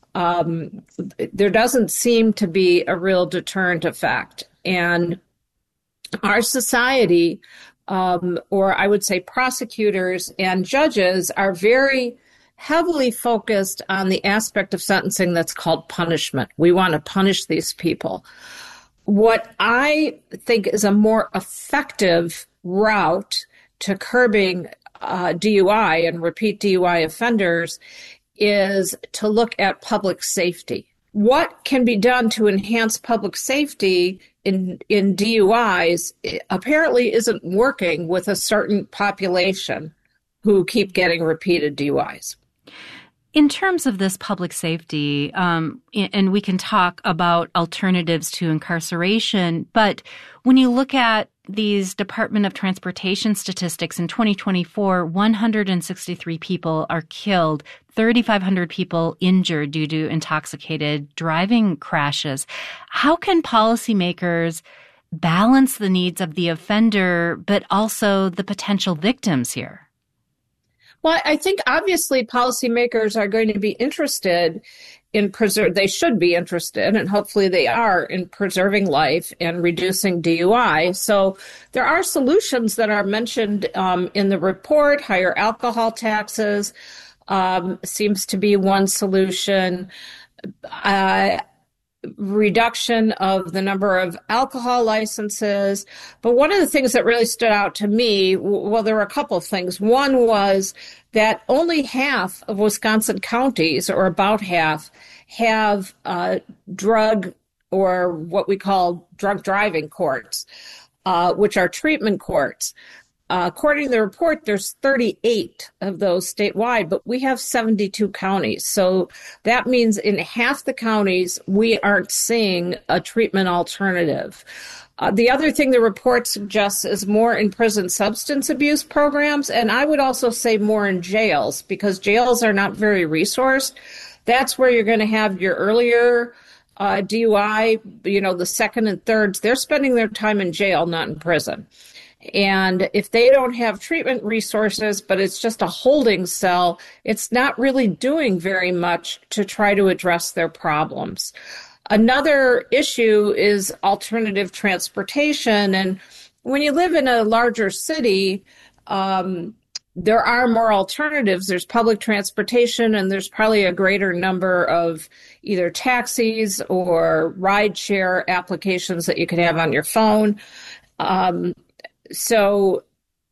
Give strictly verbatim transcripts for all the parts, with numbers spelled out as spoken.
um, there doesn't seem to be a real deterrent effect. And our society, um, or I would say prosecutors and judges, are very heavily focused on the aspect of sentencing that's called punishment. We want to punish these people. What I think is a more effective route to curbing uh, D U I and repeat D U I offenders is to look at public safety. What can be done to enhance public safety in, in D U Is apparently isn't working with a certain population who keep getting repeated D U Is. In terms of this public safety, um, and we can talk about alternatives to incarceration, but when you look at these Department of Transportation statistics in twenty twenty-four, one hundred sixty-three people are killed, three thousand five hundred people injured due to intoxicated driving crashes. How can policymakers balance the needs of the offender, but also the potential victims here? Well, I think obviously policymakers are going to be interested in preserve. They should be interested, and hopefully they are, in preserving life and reducing D U I. So there are solutions that are mentioned um, in the report. Higher alcohol taxes um, seems to be one solution. Uh, reduction of the number of alcohol licenses. But one of the things that really stood out to me, well, there were a couple of things. One was that only half of Wisconsin counties, or about half, have uh, drug or what we call drunk driving courts, uh, which are treatment courts. Uh, according to the report, there's thirty-eight of those statewide, but we have seventy-two counties. So that means in half the counties, we aren't seeing a treatment alternative. Uh, the other thing the report suggests is more in prison substance abuse programs, and I would also say more in jails, because jails are not very resourced. That's where you're going to have your earlier uh, D U I, you know, the second and thirds. They're spending their time in jail, not in prison. And if they don't have treatment resources, but it's just a holding cell, it's not really doing very much to try to address their problems. Another issue is alternative transportation. And when you live in a larger city, um, there are more alternatives. There's public transportation, and there's probably a greater number of either taxis or rideshare applications that you can have on your phone. Um, So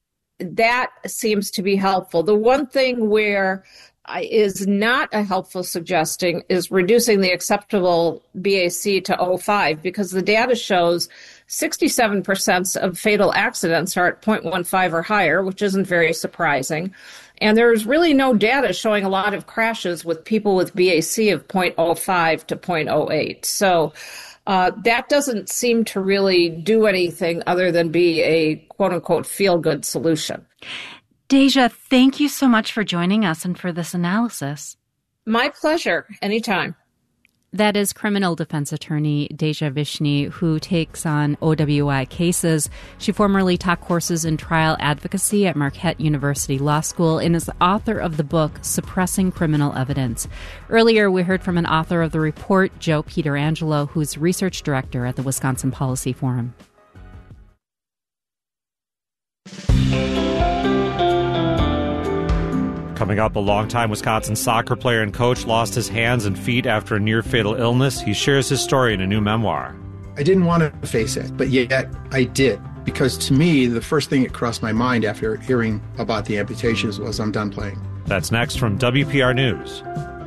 that seems to be helpful. The one thing where is not a helpful suggesting is reducing the acceptable B A C to zero point oh five, because the data shows sixty-seven percent of fatal accidents are at zero point one five or higher, which isn't very surprising. And there's really no data showing a lot of crashes with people with B A C of zero point oh five to zero point oh eight. So Uh, that doesn't seem to really do anything other than be a quote-unquote feel-good solution. Deja, thank you so much for joining us and for this analysis. My pleasure. Anytime. That is criminal defense attorney Deja Vishny, who takes on O W I cases. She formerly taught courses in trial advocacy at Marquette University Law School and is the author of the book Suppressing Criminal Evidence. Earlier, we heard from an author of the report, Joe Pietrangelo, who's research director at the Wisconsin Policy Forum. Coming up, a longtime Wisconsin soccer player and coach lost his hands and feet after a near-fatal illness. He shares his story in a new memoir. I didn't want to face it, but yet I did. Because to me, the first thing that crossed my mind after hearing about the amputations was, I'm done playing. That's next from W P R News.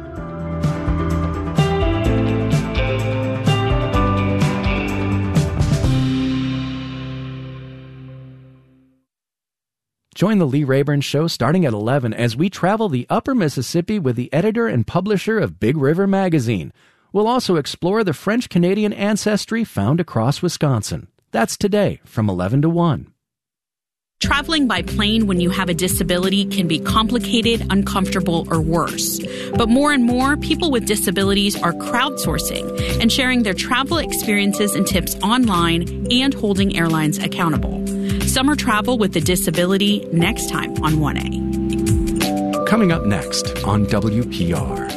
Join the Lee Rayburn Show starting at eleven as we travel the upper Mississippi with the editor and publisher of Big River Magazine. We'll also explore the French-Canadian ancestry found across Wisconsin. That's today from eleven to one. Traveling by plane when you have a disability can be complicated, uncomfortable, or worse. But more and more, people with disabilities are crowdsourcing and sharing their travel experiences and tips online and holding airlines accountable. Summer travel with a disability next time on one A. Coming up next on W P R.